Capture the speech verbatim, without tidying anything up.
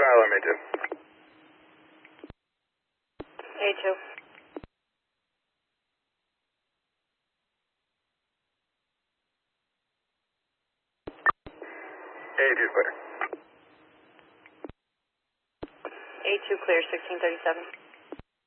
Tyler, me too. A two. A two clear. A two clear, sixteen thirty-seven.